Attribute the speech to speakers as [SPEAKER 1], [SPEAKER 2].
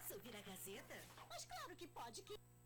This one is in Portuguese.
[SPEAKER 1] Posso ouvir a Gazeta?
[SPEAKER 2] Mas claro que pode. Que